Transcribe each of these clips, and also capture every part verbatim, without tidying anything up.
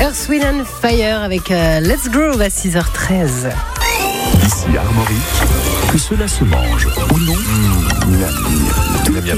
Earth, Wind and Fire avec euh, Let's Groove à six heures treize. Ici Armorique, que cela se mange ou non, mmh, la Tout est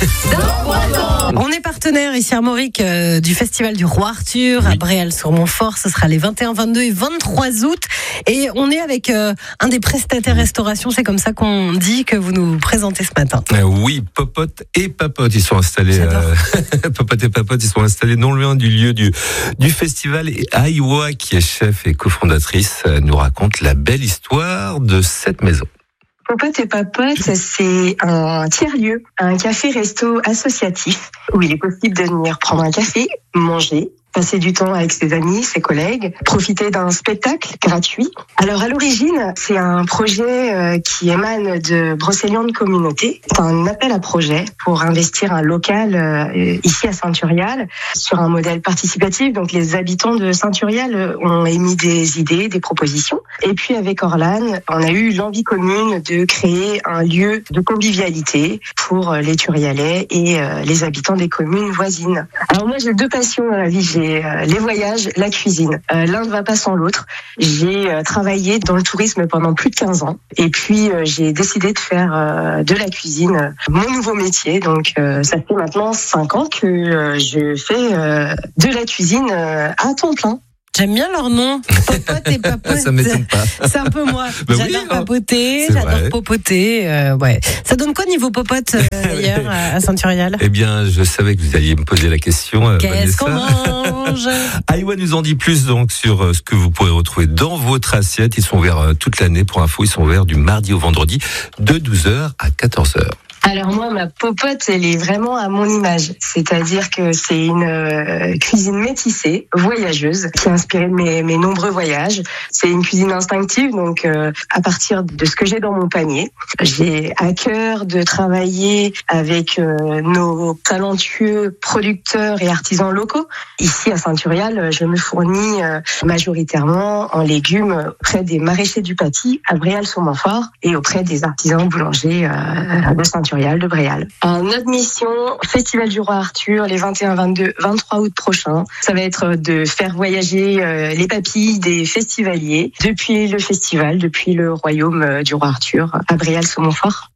bon. On est partenaire ici Armorique euh, du Festival du Roi Arthur oui. à Bréal-sur-Montfort. Ce sera les vingt et un, vingt-deux et vingt-trois août. Et on est avec euh, un des prestataires restauration. C'est comme ça qu'on dit que vous nous présentez ce matin. Euh, oui, Popote et Papote, ils sont installés. Euh, Popote et Papote, ils sont installés non loin du lieu du, du festival. Et Aïwa, qui est chef et cofondatrice, nous raconte la belle histoire de cette maison. Popote et Papote, c'est un tiers-lieu, un café-resto associatif où il est possible de venir prendre un café, manger, passer du temps avec ses amis, ses collègues, profiter d'un spectacle gratuit. Alors à l'origine, c'est un projet euh, qui émane de Brocéliande Communauté. C'est un appel à projet pour investir un local euh, ici à Saint-Urial sur un modèle participatif. Donc les habitants de Saint-Urial ont émis des idées, des propositions. Et puis avec Orlan, on a eu l'envie commune de créer un lieu de convivialité pour les Turialais et euh, les habitants des communes voisines. Alors moi j'ai deux passions dans la vie. J'ai les voyages, la cuisine. Euh, l'un ne va pas sans l'autre. J'ai euh, travaillé dans le tourisme pendant plus de quinze ans. Et puis, euh, j'ai décidé de faire euh, de la cuisine euh, mon nouveau métier. Donc, euh, ça fait maintenant cinq ans que euh, je fais euh, de la cuisine euh, à temps plein. J'aime bien leur nom, Popote et Papote. Ça m'étonne pas. C'est un peu moi. Bah j'adore oui, papoter, c'est j'adore vrai. popoter. Euh, ouais. Ça donne quoi niveau popote euh, d'ailleurs à Saint-Urial? Eh bien, je savais que vous alliez me poser la question. Euh, Qu'est-ce qu'on Vanessa. mange? Aïwa nous en dit plus donc sur euh, ce que vous pourrez retrouver dans votre assiette. Ils sont ouverts euh, toute l'année. Pour info, ils sont ouverts du mardi au vendredi de douze heures à quatorze heures. Alors moi, ma popote, elle est vraiment à mon image. C'est-à-dire que c'est une euh, cuisine métissée, voyageuse, qui est inspirée de mes, mes nombreux voyages. C'est une cuisine instinctive, donc euh, à partir de ce que j'ai dans mon panier. J'ai à cœur de travailler avec euh, nos talentueux producteurs et artisans locaux. Ici à Saint-Urial, je me fournis euh, majoritairement en légumes auprès des maraîchers du Paty, à Bréal-sur-Montfort, et auprès des artisans boulangers euh, de Saint-Urial. de Bréal. Euh, notre mission, Festival du Roi Arthur, les vingt et un, vingt-deux, vingt-trois août prochains, ça va être de faire voyager euh, les papilles des festivaliers depuis le festival, depuis le royaume euh, du Roi Arthur à Bréal-sur-Montfort.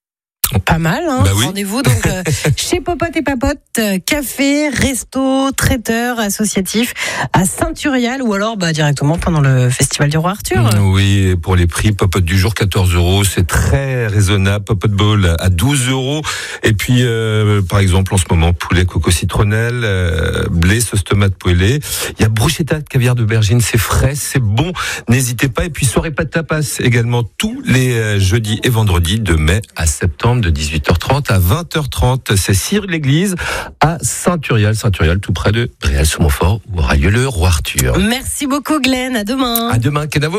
Pas mal, hein. Bah oui. Rendez-vous donc euh, chez Popote et Papote, euh, café, resto, traiteur associatif à Saint-Urial ou alors bah, directement pendant le Festival du Roi Arthur. Oui, pour les prix, Popote du jour quatorze euros, c'est très raisonnable. Popote bowl à douze euros. Et puis, euh, par exemple, en ce moment, poulet coco citronnelle, euh, blé sauce tomate poêlée. Il y a bruschetta de caviar d'aubergine, c'est frais, c'est bon. N'hésitez pas. Et puis soirée pâte tapas également tous les euh, jeudis et vendredis de mai à septembre de dix-huit heures trente à vingt heures trente. C'est Cire-l'Église à Saint-Urial, Saint-Urial tout près de Bréal-sur-Montfort où aura lieu le Roi Arthur. Merci beaucoup Glenn, à demain. À demain, Kenavo.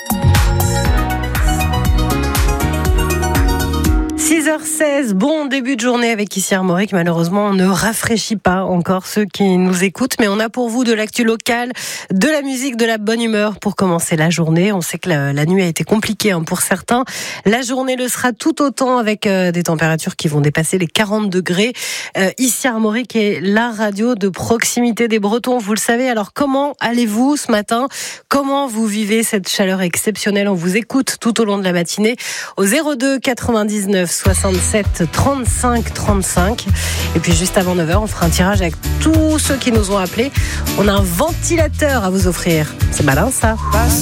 six heures seize, bon début de journée avec ici Armorique. Malheureusement, on ne rafraîchit pas encore ceux qui nous écoutent, mais on a pour vous de l'actu locale, de la musique, de la bonne humeur pour commencer la journée. On sait que la, la nuit a été compliquée hein, pour certains. La journée le sera tout autant avec euh, des températures qui vont dépasser les quarante degrés. Euh, ici Armorique est la radio de proximité des Bretons, vous le savez. Alors comment allez-vous ce matin? Comment vous vivez cette chaleur exceptionnelle? On vous écoute tout au long de la matinée au zéro deux quatre-vingt-dix-neuf soixante-sept trente-cinq trente-cinq. Et puis juste avant neuf heures, on fera un tirage avec tous ceux qui nous ont appelés. On a un ventilateur à vous offrir. C'est malin ça.